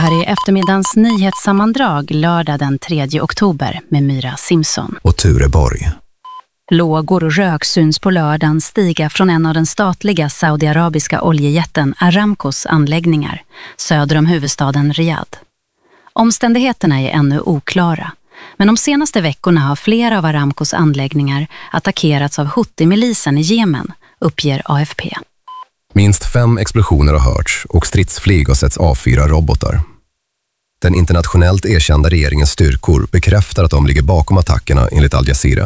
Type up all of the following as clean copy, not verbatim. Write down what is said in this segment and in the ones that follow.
här är eftermiddagens nyhetssammandrag lördag den 3 oktober med Myra Simpson. Och Ture Borg. Lågor och rök syns på lördagen stiga från en av den statliga saudiarabiska oljejätten Aramcos anläggningar söder om huvudstaden Riyadh. Omständigheterna är ännu oklara, men de senaste veckorna har flera av Aramcos anläggningar attackerats av Houthi-milisen i Jemen, uppger AFP. Minst 5 explosioner har hörts och stridsflyg har setts avfyra robotar. Den internationellt erkända regeringens styrkor bekräftar att de ligger bakom attackerna enligt Al Jazeera.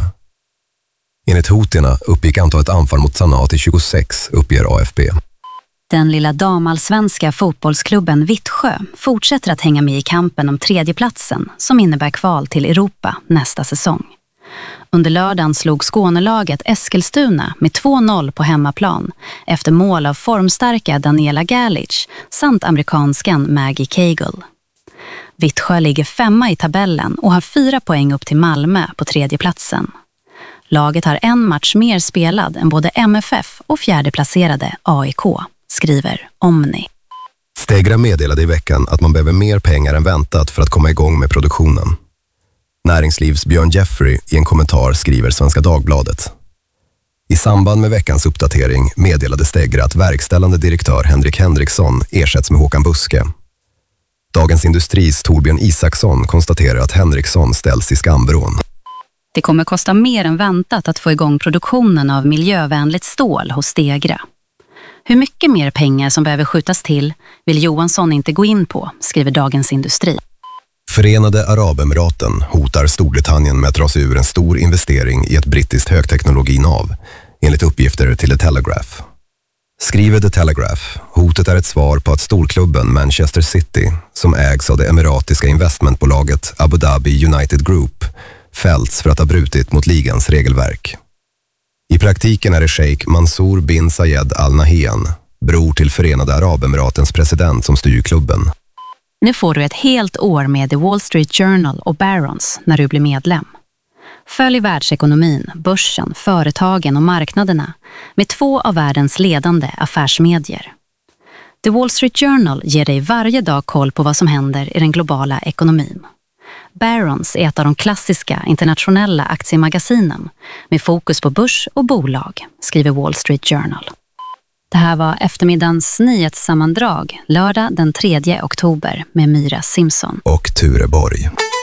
Enligt Houthierna uppgick antalet anfall mot Sanaa till 26, uppger AFP. Den lilla damallsvenska fotbollsklubben Vittsjö fortsätter att hänga med i kampen om tredjeplatsen som innebär kval till Europa nästa säsong. Under lördagen slog Skånelaget Eskilstuna med 2-0 på hemmaplan efter mål av formstarka Daniela Galic samt amerikanskan Maggie Cagle. Vittsjö ligger 5 i tabellen och har 4 poäng upp till Malmö på tredjeplatsen. Laget har en match mer spelad än både MFF och fjärdeplacerade AIK, skriver Omni. Stegra meddelade i veckan att man behöver mer pengar än väntat för att komma igång med produktionen. Näringslivs Björn Jeffrey i en kommentar skriver Svenska Dagbladet. I samband med veckans uppdatering meddelade Stegra att verkställande direktör Henrik Henriksson ersätts med Håkan Buske. Dagens Industris Torbjörn Isaksson konstaterar att Henriksson ställs i skamvrån. Det kommer kosta mer än väntat att få igång produktionen av miljövänligt stål hos Stegra. Hur mycket mer pengar som behöver skjutas till vill Johansson inte gå in på, skriver Dagens Industri. Förenade Arabemiraten hotar Storbritannien med att dra sig ur en stor investering i ett brittiskt högteknologinav, enligt uppgifter till The Telegraph. Skriver The Telegraph, hotet är ett svar på att storklubben Manchester City, som ägs av det emiratiska investmentbolaget Abu Dhabi United Group, fällts för att ha brutit mot ligans regelverk. I praktiken är det Sheikh Mansour bin Zayed Al Nahyan, bror till Förenade Arabemiratens president, som styr klubben. Nu får du ett helt år med The Wall Street Journal och Barron's när du blir medlem. Följ världsekonomin, börsen, företagen och marknaderna med 2 av världens ledande affärsmedier. The Wall Street Journal ger dig varje dag koll på vad som händer i den globala ekonomin. Barron's är ett av de klassiska internationella aktiemagasinen med fokus på börs och bolag, skriver Wall Street Journal. Det här var eftermiddagens nyhetssammandrag lördag den 3 oktober med Myra Simpson. Och Ture Borg.